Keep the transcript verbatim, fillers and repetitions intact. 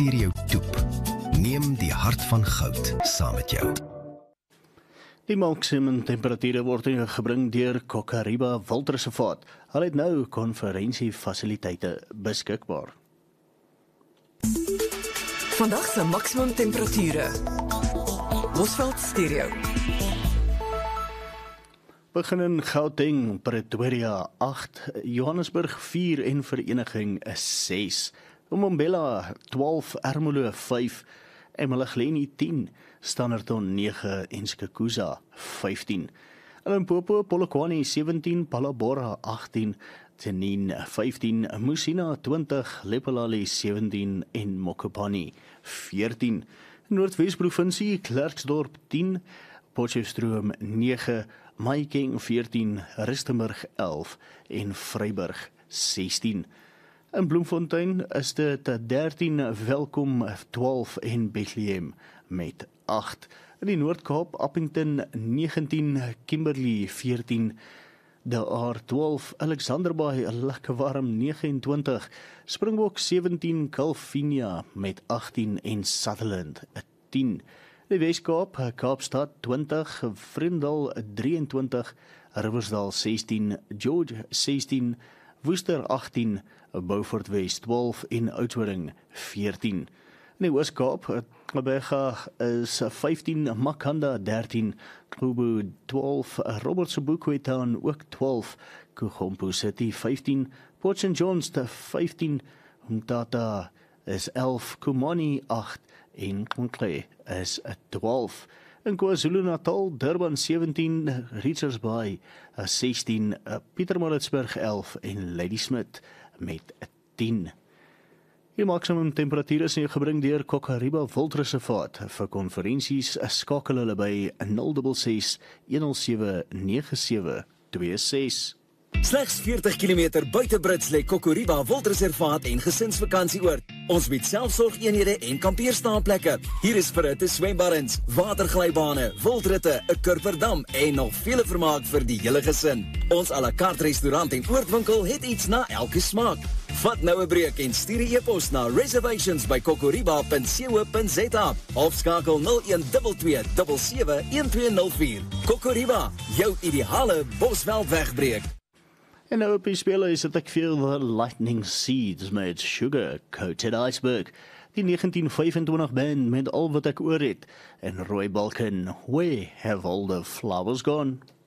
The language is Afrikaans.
Stereotoop. Neem die hart van goud saam met jou. Die maksimum temperature word gebring deur Kokariba Wildreservaat. Hulle het nou konferensiefasiliteite beskikbaar. Vandag se maksimum temperature. Bosveld Stereo. Begin in Gauteng, Pretoria agt, Johannesburg vier en Vereniging ses. Mbombela twaalf, Ermelo vyf, eMalahleni tien, Standerton nege en Skukuza vyftien. Limpopo, Polokwane sewentien, Palabora agttien, Tenin vyftien, Musina twintig, Lephalale sewentien en Mokopane veertien. Noordwes-provinsie, Klerksdorp tien, Potchefstroom nege, Mahikeng veertien, Rustenburg elf en Vryburg sestien. In Bloemfontein is dit dertien, Welkom twaalf en Bethlehem met agt. In die Noord-Kaap, Appington negentien, Kimberley veertien, De Aar twaalf, Alexanderbaai lekker warm nege en twintig, Springbok sewentien, Calvinia met agttien en Sutherland tien. Die Weskaap, Kaapstad twintig, Vredendal drieëntwintig, Riversdal sestien, George sestien, Woester agttien, Beaufort West twaalf en Oudtshoorn veertien. In die Oos-Kaap, Gqeberha is vyftien, Makhanda dertien, Krubu twaalf, Robert Sobukwe-Town ook twaalf, Kugompo City vyftien, Port Saint Johns vyftien, Umtata is elf, Kumani agt en Konkle is twaalf. In KwaZulu-Natal, Durban sewentien, Richards Bay sestien, Pietermaritzburg elf en Ladysmith met tien. Die maksimum temperatuur is gebring deur Kokariba Wildreservaat. Vir konferensies skakel hulle by nul ses ses, een nul sewe, nege sewe twee ses. Slegs veertig kilometer buite Brits lê Kokoriba Wildreservaat en gesinsvakantieoord. Ons bied selfsorgeenhede en kampeerstaanplekke. Hier is verhitte swembaddens, waterglybane, wildritte, 'n kurperdam en nog vele vermaak vir die hele gesin. Ons à la carte restaurant en oordwinkel het iets na elke smaak. Vat nou 'n breek en stuur 'n e-pos na reservations by kokoriba punt co punt za of skakel nul een twee twee sewe sewe een twee nul vier. Kokoriba, jou ideale Bosveld wegbreek. En nou op die spele is dit ek veel Lightning Seeds met Sugar Coated Iceberg. Die negentien vyfentwintig band met Al Wat Ek Oor Het en Roy Balkan, Where Have All the Flowers Gone?